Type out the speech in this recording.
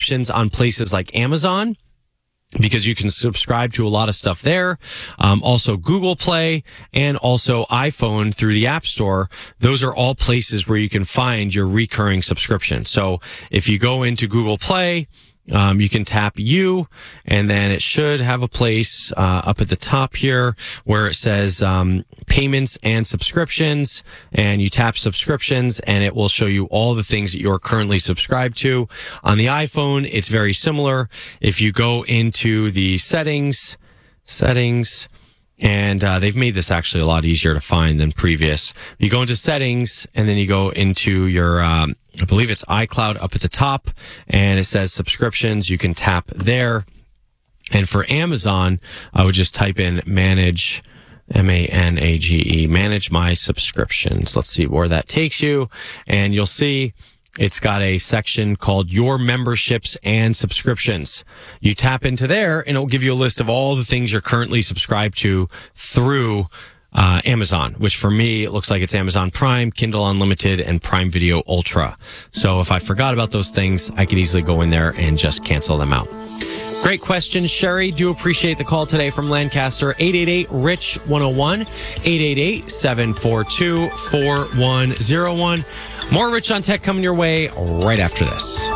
subscriptions on places like Amazon, because you can subscribe to a lot of stuff there. Also Google Play and also iPhone through the App Store. Those are all places where you can find your recurring subscription. So if you go into Google Play, you can tap You, and then it should have a place up at the top here where it says payments and subscriptions, and you tap subscriptions and it will show you all the things that you're currently subscribed to. On the iPhone, it's very similar. If you go into the settings, and they've made this actually a lot easier to find than previous. You go into settings, and then you go into your, I believe it's iCloud up at the top, and it says subscriptions. You can tap there. And for Amazon, I would just type in manage, M-A-N-A-G-E, manage my subscriptions. Let's see where that takes you. And you'll see it's got a section called Your Memberships and Subscriptions. You tap into there, and it'll give you a list of all the things you're currently subscribed to through Amazon, which for me, it looks like it's Amazon Prime, Kindle Unlimited, and Prime Video Ultra. So if I forgot about those things, I could easily go in there and just cancel them out. Great question, Sherry. Do appreciate the call today from Lancaster. 888-RICH-101, 888-742-4101. More Rich on Tech coming your way right after this.